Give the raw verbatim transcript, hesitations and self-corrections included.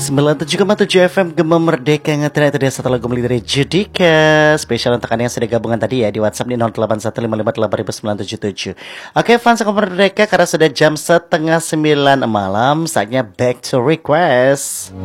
sembilan puluh tujuh koma tujuh F M Gema Merdeka ngetren. Itu dia satu lagu milik dari Judika. Spesial untuk kalian yang sudah gabungan tadi ya di WhatsApp di nol delapan satu lima lima delapan sembilan tujuh tujuh. Oke fans Gema Merdeka, karena sudah jam setengah sembilan malam, saatnya back to request.